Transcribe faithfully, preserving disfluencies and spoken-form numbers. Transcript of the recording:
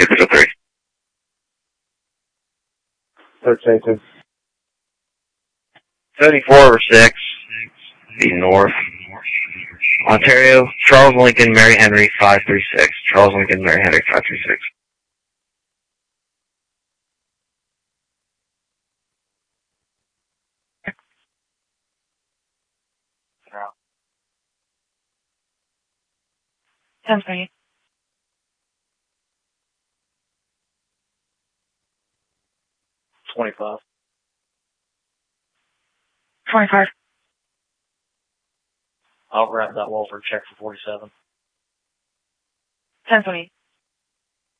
two zero three. thirteen two. seventy-four over six, the north. Ontario, Charles Lincoln, Mary Henry, five three six. Charles Lincoln, Mary Henry, five three six. ten twenty. twenty-five. twenty-five. I'll grab that wall for a check for forty-seven. ten twenty.